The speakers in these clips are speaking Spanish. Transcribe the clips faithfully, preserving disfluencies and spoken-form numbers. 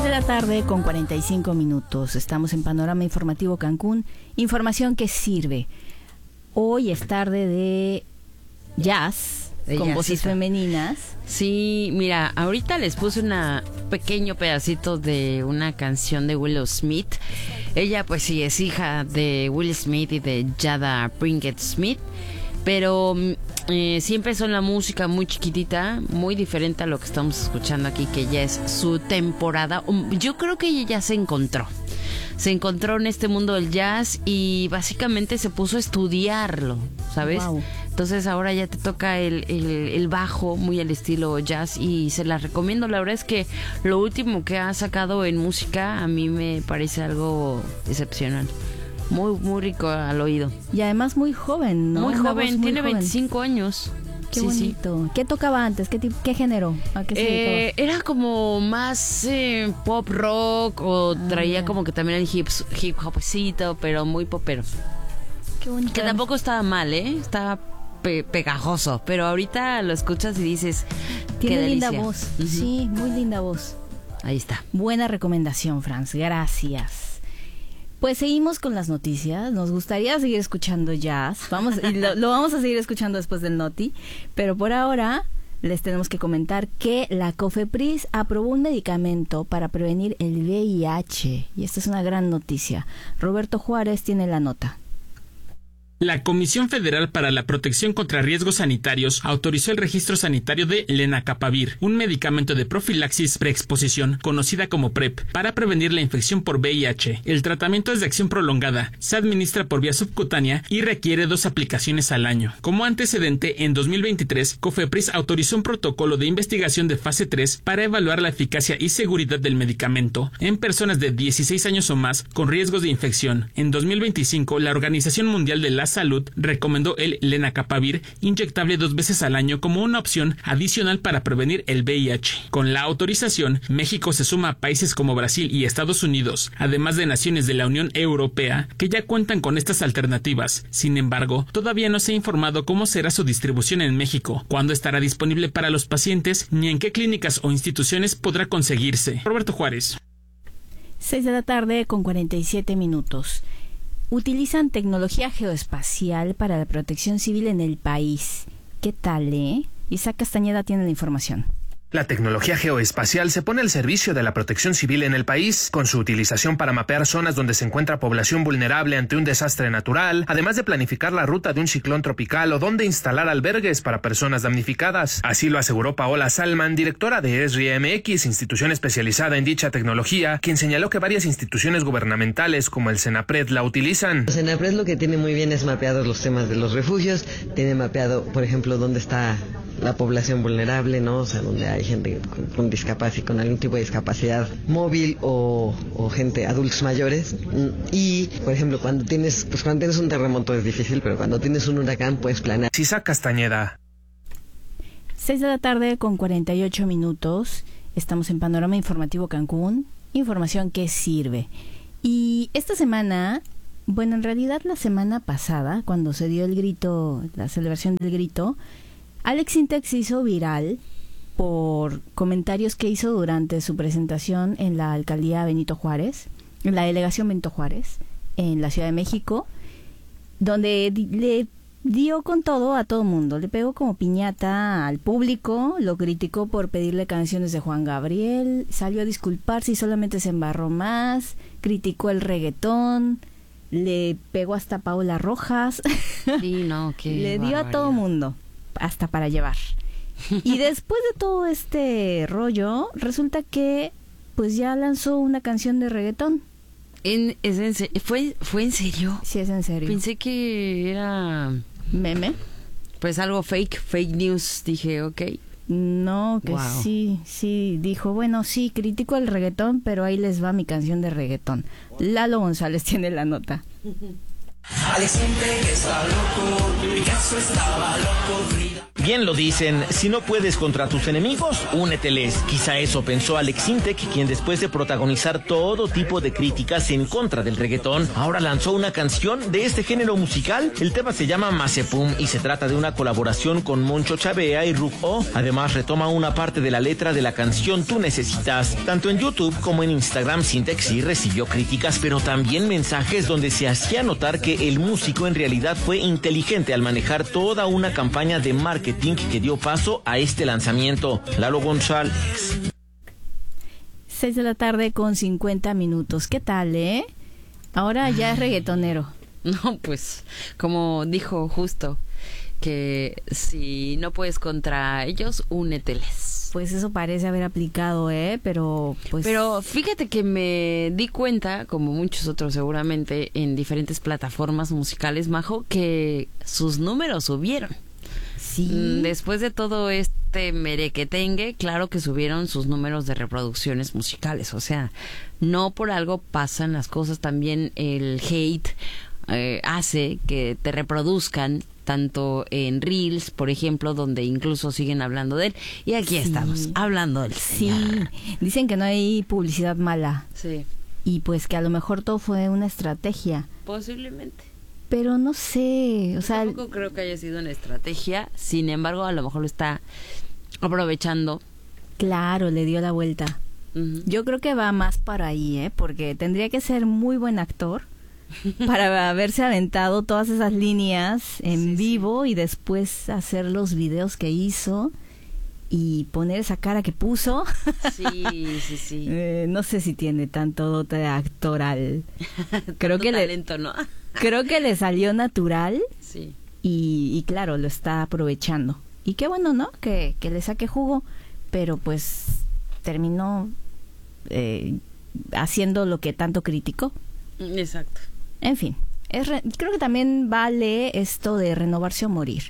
seis de la tarde con cuarenta y cinco minutos. Estamos en Panorama Informativo Cancún. Información que sirve. Hoy es tarde de jazz, de con jazz, voces esa. femeninas. Sí, mira, ahorita les puse un pequeño pedacito de una canción de Willow Smith. Ella pues sí es hija de Will Smith y de Jada Pinkett Smith. Pero eh, sí empezó en la música muy chiquitita, muy diferente a lo que estamos escuchando aquí, que ya es su temporada. Yo creo que ella ya se encontró. Se encontró en este mundo del jazz y básicamente se puso a estudiarlo, ¿sabes? Wow. Entonces ahora ya te toca el, el, el bajo, muy al estilo jazz, y se la recomiendo. La verdad es que lo último que ha sacado en música a mí me parece algo excepcional. Muy, muy rico al oído. Y además muy joven, ¿no? Muy Una joven, muy tiene joven. veinticinco años. Qué sí, bonito. Sí. ¿Qué tocaba antes? ¿Qué, tipo, qué género? ¿A qué se eh, era como más eh, pop rock o ah, traía yeah. como que también el hip, hip hopcito, pero muy popero. Qué bonito. Que tampoco estaba mal, ¿eh? Estaba pe- pegajoso, pero ahorita lo escuchas y dices, tiene qué linda delicia. voz. Uh-huh. Sí, muy linda voz. Ahí está. Buena recomendación, Franz. Gracias. Pues seguimos con las noticias. Nos gustaría seguir escuchando jazz. Vamos, y lo, lo vamos a seguir escuchando después del Noti. Pero por ahora les tenemos que comentar que la COFEPRIS aprobó un medicamento para prevenir el V I H. Y esta es una gran noticia. Roberto Juárez tiene la nota. La Comisión Federal para la Protección contra Riesgos Sanitarios autorizó el registro sanitario de lenacapavir, un medicamento de profilaxis preexposición, conocida como PrEP, para prevenir la infección por V I H. El tratamiento es de acción prolongada, se administra por vía subcutánea y requiere dos aplicaciones al año. Como antecedente, en dos mil veintitrés, COFEPRIS autorizó un protocolo de investigación de fase tres para evaluar la eficacia y seguridad del medicamento en personas de dieciséis años o más con riesgos de infección. En dos mil veinticinco, la Organización Mundial de la Salud recomendó el lenacapavir inyectable dos veces al año como una opción adicional para prevenir el V I H. Con la autorización, México se suma a países como Brasil y Estados Unidos, además de naciones de la Unión Europea, que ya cuentan con estas alternativas. Sin embargo, todavía no se ha informado cómo será su distribución en México, cuándo estará disponible para los pacientes, ni en qué clínicas o instituciones podrá conseguirse. Roberto Juárez. seis de la tarde con cuarenta y siete minutos. Utilizan tecnología geoespacial para la protección civil en el país. ¿Qué tal, eh? Isaac Castañeda tiene la información. La tecnología geoespacial se pone al servicio de la protección civil en el país, con su utilización para mapear zonas donde se encuentra población vulnerable ante un desastre natural, además de planificar la ruta de un ciclón tropical o donde instalar albergues para personas damnificadas. Así lo aseguró Paola Salman, directora de ESRI M X, institución especializada en dicha tecnología, quien señaló que varias instituciones gubernamentales como el CENAPRED la utilizan. El CENAPRED lo que tiene muy bien es mapeados los temas de los refugios, tiene mapeado, por ejemplo, dónde está la población vulnerable, ¿no? O sea, donde hay gente con, con discapacidad, con algún tipo de discapacidad móvil o, o gente, adultos mayores. Y, por ejemplo, cuando tienes, pues cuando tienes un terremoto es difícil, pero cuando tienes un huracán puedes planear. Isaac Castañeda. seis de la tarde con cuarenta y ocho minutos. Estamos en Panorama Informativo Cancún. Información que sirve. Y esta semana, bueno, en realidad la semana pasada, cuando se dio el grito, la celebración del grito, Alex Sintek se hizo viral por comentarios que hizo durante su presentación en la alcaldía Benito Juárez, en la delegación Benito Juárez, en la Ciudad de México, donde di- le dio con todo a todo mundo, le pegó como piñata al público, lo criticó por pedirle canciones de Juan Gabriel, salió a disculparse y solamente se embarró más, criticó el reggaetón, le pegó hasta Paola Rojas, sí, no, qué le dio a todo mundo, hasta para llevar. Y después de todo este rollo, resulta que pues ya lanzó una canción de reggaetón. En, es en se- ¿Fue, ¿Fue en serio? Sí, es en serio. Pensé que era ¿Meme? pues algo fake, fake news. Dije, ok. No, que Wow. sí, sí, dijo, bueno, sí, critico el reggaetón, pero ahí les va mi canción de reggaetón. Lalo González tiene la nota. Alex Sintek está loco, Picasso estaba loco, Frida. Bien lo dicen, si no puedes contra tus enemigos, úneteles. Quizá eso pensó Alex Sintek, quien después de protagonizar todo tipo de críticas en contra del reggaetón, ahora lanzó una canción de este género musical. El tema se llama Mazepum y se trata de una colaboración con Moncho Chavea y Ruk O. Además retoma una parte de la letra de la canción Tú Necesitas. Tanto en YouTube como en Instagram, Sintek sí recibió críticas, pero también mensajes donde se hacía notar que el músico en realidad fue inteligente al manejar toda una campaña de marketing que dio paso a este lanzamiento. Lalo González. seis de la tarde con cincuenta minutos. ¿Qué tal, eh? Ahora ya es reggaetonero. No, pues, como dijo justo, que si no puedes contra ellos, úneteles. Pues eso parece haber aplicado, ¿eh? Pero, pues... Pero fíjate que me di cuenta, como muchos otros seguramente, en diferentes plataformas musicales, Majo, que sus números subieron. Sí. Después de todo este merequetengue, claro que subieron sus números de reproducciones musicales. O sea, no por algo pasan las cosas. También el hate eh, hace que te reproduzcan tanto en Reels, por ejemplo, donde incluso siguen hablando de él. Y aquí sí. estamos, hablando del señor. Sí, dicen que no hay publicidad mala. Sí. Y pues que a lo mejor todo fue una estrategia. Posiblemente. Pero no sé, o sea... Tampoco creo que haya sido una estrategia, sin embargo, a lo mejor lo está aprovechando. Claro, le dio la vuelta. Uh-huh. Yo creo que va más para ahí, ¿eh? Porque tendría que ser muy buen actor para haberse aventado todas esas líneas en sí, vivo sí. y después hacer los videos que hizo y poner esa cara que puso. Sí, sí, sí. eh, no sé si tiene tanto dote actoral. Creo que talento, le... ¿no? Creo que le salió natural sí. y, y claro, lo está aprovechando. Y qué bueno, ¿no? Que, que le saque jugo, pero pues terminó eh, haciendo lo que tanto criticó. Exacto. En fin, es re- creo que también vale esto de renovarse o morir.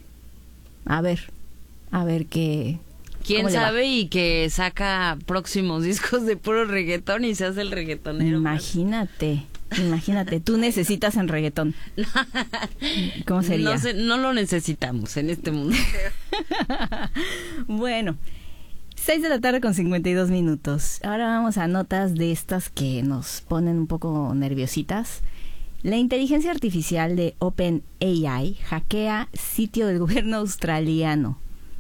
A ver, a ver qué... ¿Quién sabe? Y que saca próximos discos de puro reggaetón y se hace el reggaetonero. Imagínate. Imagínate, tú necesitas en reggaetón. ¿Cómo sería? No, sé, no lo necesitamos en este mundo. Bueno, seis de la tarde con cincuenta y dos minutos. Ahora vamos a notas de estas que nos ponen un poco nerviositas. La inteligencia artificial de OpenAI hackea sitio del gobierno australiano.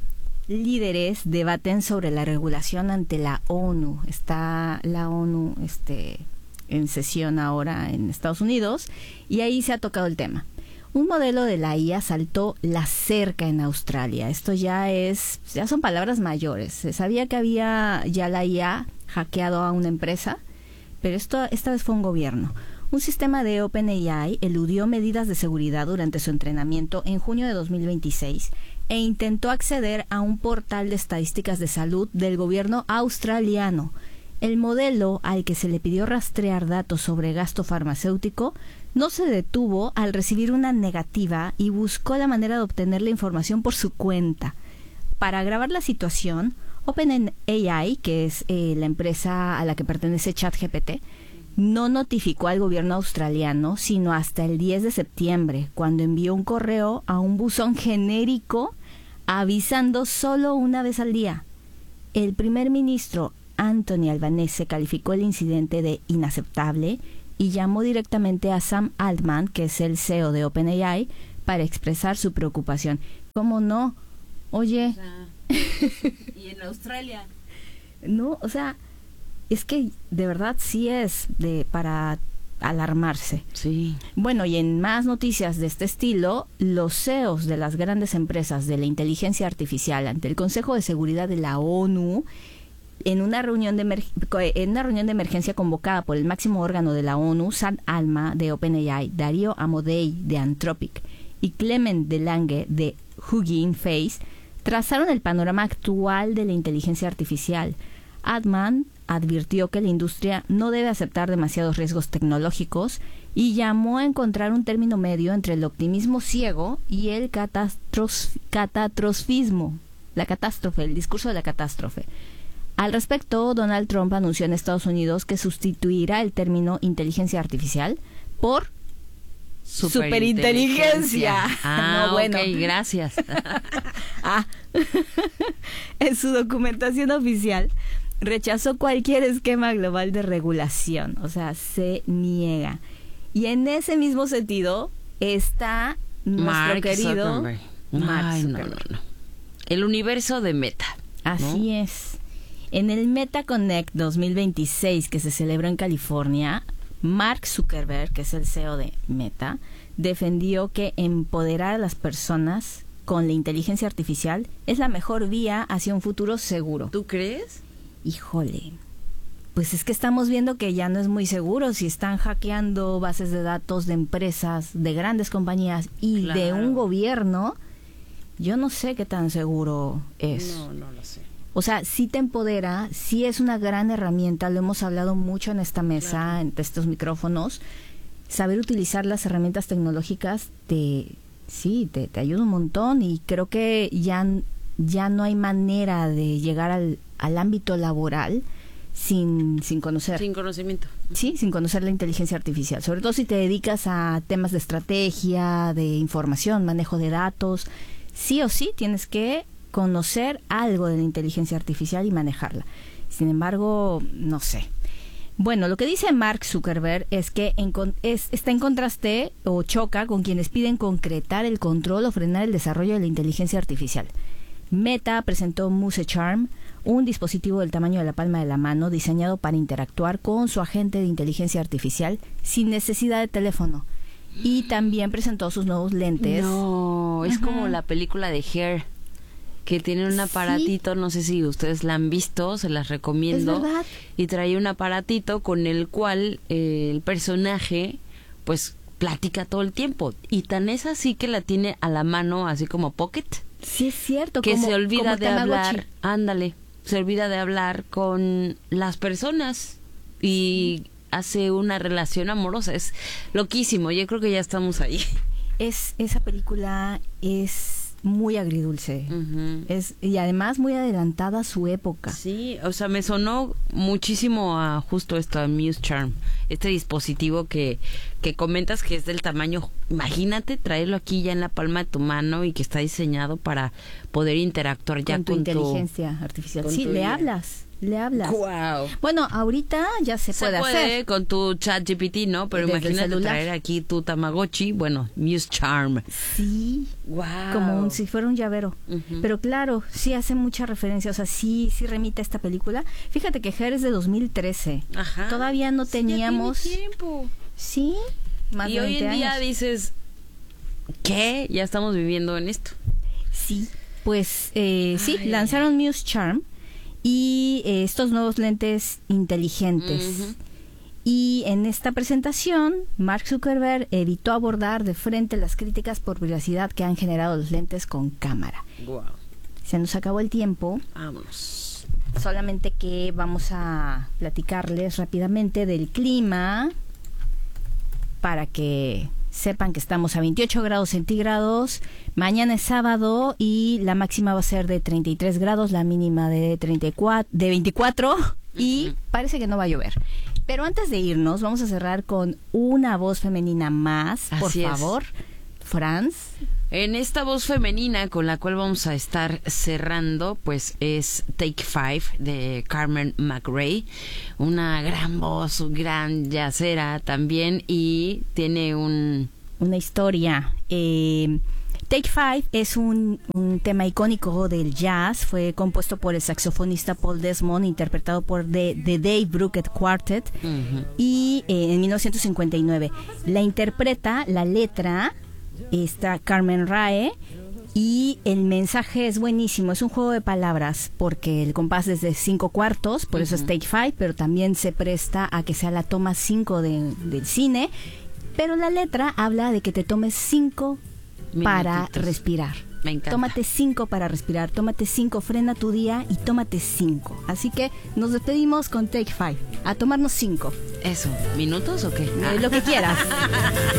Líderes debaten sobre la regulación ante la ONU. Está la ONU, este... en sesión ahora en Estados Unidos y ahí se ha tocado el tema. Un modelo de la I A saltó la cerca en Australia. Esto ya es, ya son palabras mayores. Se sabía que había ya la I A hackeado a una empresa, pero esto esta vez fue un gobierno. Un sistema de OpenAI eludió medidas de seguridad durante su entrenamiento en junio de dos mil veintiséis e intentó acceder a un portal de estadísticas de salud del gobierno australiano. El modelo al que se le pidió rastrear datos sobre gasto farmacéutico no se detuvo al recibir una negativa y buscó la manera de obtener la información por su cuenta. Para agravar la situación, OpenAI, que es eh, la empresa a la que pertenece ChatGPT, no notificó al gobierno australiano sino hasta el diez de septiembre, cuando envió un correo a un buzón genérico avisando solo una vez al día. El primer ministro Anthony Albanese calificó el incidente de inaceptable y llamó directamente a Sam Altman, que es el C E O de OpenAI, para expresar su preocupación. ¿Cómo no? Oye... O sea, ¿y en Australia? No, o sea, es que de verdad sí es de para alarmarse. Sí. Bueno, y en más noticias de este estilo, los C E Os de las grandes empresas de la inteligencia artificial ante el Consejo de Seguridad de la ONU, en una reunión de emer- en una reunión de emergencia convocada por el máximo órgano de la ONU, Sam Altman de OpenAI, Dario Amodei de Anthropic y Clement Delange de Hugging Face, trazaron el panorama actual de la inteligencia artificial. Altman advirtió que la industria no debe aceptar demasiados riesgos tecnológicos y llamó a encontrar un término medio entre el optimismo ciego y el catastros- catastrofismo, la catástrofe, el discurso de la catástrofe. Al respecto, Donald Trump anunció en Estados Unidos que sustituirá el término inteligencia artificial por Superinteligencia. Ah, no, bueno. Ok, gracias. Ah. En su documentación oficial rechazó cualquier esquema global de regulación, o sea, se niega. Y en ese mismo sentido está nuestro Mark querido Zuckerberg. Mark Ay, no, no, Zuckerberg. no. El universo de Meta. Así ¿no? es. En el Meta Connect dos mil veintiséis que se celebró en California, Mark Zuckerberg, que es el C E O de Meta, defendió que empoderar a las personas con la inteligencia artificial es la mejor vía hacia un futuro seguro. ¿Tú crees? Híjole, pues es que estamos viendo que ya no es muy seguro si están hackeando bases de datos de empresas, de grandes compañías y Claro. de un gobierno. Yo no sé qué tan seguro es. No, no lo sé. O sea, sí te empodera, sí es una gran herramienta, lo hemos hablado mucho en esta mesa, Claro. entre estos micrófonos. Saber utilizar las herramientas tecnológicas te, sí, te, te ayuda un montón y creo que ya, ya no hay manera de llegar al, al ámbito laboral sin, sin conocer. Sin conocimiento. Sí, sin conocer la inteligencia artificial, sobre todo si te dedicas a temas de estrategia, de información, manejo de datos, sí o sí tienes que conocer algo de la inteligencia artificial y manejarla. Sin embargo, no sé. Bueno, lo que dice Mark Zuckerberg es que en con, es, está en contraste o choca con quienes piden concretar el control o frenar el desarrollo de la inteligencia artificial. Meta presentó Muse Charm, un dispositivo del tamaño de la palma de la mano diseñado para interactuar con su agente de inteligencia artificial sin necesidad de teléfono. Y también presentó sus nuevos lentes. No, es Ajá. como la película de Hair, que tiene un aparatito, no sé si ustedes la han visto, se las recomiendo. Es verdad. Y trae un aparatito con el cual eh, el personaje, pues, platica todo el tiempo. Y tan es así que la tiene a la mano, así como pocket, Sí, es cierto. que como- se olvida como de Tamagotchi. hablar, ándale, se olvida de hablar con las personas y hace una relación amorosa. Es loquísimo, yo creo que ya estamos ahí. Es, esa película es muy agridulce. Ujú. Es, y además muy adelantada a su época. Sí, o sea, me sonó muchísimo a justo esto, a Muse Charm, este dispositivo que, que comentas que es del tamaño, imagínate traerlo aquí ya en la palma de tu mano y que está diseñado para poder interactuar ya con tu con inteligencia artificial. con Sí, tu le I A. hablas, le hablas. Wow. Bueno, ahorita ya se, Se puede, puede hacer. con tu chat G P T, ¿no? Pero Desde el imagínate celular. traer aquí tu Tamagotchi, bueno, Muse Charm. Sí, Wow. como un, si fuera un llavero. Ujú. Pero claro, sí hace mucha referencia, o sea, sí, sí remite a esta película. Fíjate que Hair es de dos mil trece. Ajá. Todavía no Sí, ya tiene teníamos... tiempo. Sí, más Y de hoy veinte en día años. dices, ¿qué? Ya estamos viviendo en esto. Sí, pues eh, sí, Ay. lanzaron Muse Charm y eh, estos nuevos lentes inteligentes. Ujú. Y en esta presentación, Mark Zuckerberg evitó abordar de frente las críticas por privacidad que han generado los lentes con cámara. Wow. Se nos acabó el tiempo, Vámonos. solamente que vamos a platicarles rápidamente del clima para que sepan que estamos a veintiocho grados centígrados. Mañana es sábado y la máxima va a ser de treinta y tres grados, la mínima de treinta y cuatro, de veinticuatro y Ujú. parece que no va a llover. Pero antes de irnos, vamos a cerrar con una voz femenina más, por Así es. favor. Franz. En esta voz femenina con la cual vamos a estar cerrando, pues es Take Five de Carmen McRae, una gran voz, gran yacera también y tiene un... Una historia. Eh, Take Five es un, un tema icónico del jazz. Fue compuesto por el saxofonista Paul Desmond, interpretado por The, The Dave Bruckett Quartet, Ujú. y eh, en mil novecientos cincuenta y nueve. La interpreta, la letra, está Carmen Rae, y el mensaje es buenísimo. Es un juego de palabras, porque el compás es de cinco cuartos, por eso es Ujú. Take Five, pero también se presta a que sea la toma cinco de, del cine. Pero la letra habla de que te tomes cinco para Minutitos. respirar. Me encanta. Tómate cinco para respirar, tómate cinco, frena tu día y tómate cinco. Así que nos despedimos con Take Five. A tomarnos cinco. Eso, ¿minutos o qué? Eh, lo que quieras.